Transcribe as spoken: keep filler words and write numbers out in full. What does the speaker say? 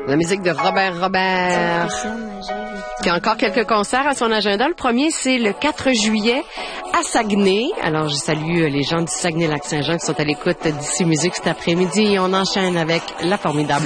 La musique de Robert Robert. Qui a encore quelques concerts à son agenda. Le premier, c'est le quatre juillet à Saguenay. Alors, je salue les gens du Saguenay-Lac-Saint-Jean qui sont à l'écoute d'Ici Musique cet après-midi. Et on enchaîne avec la formidable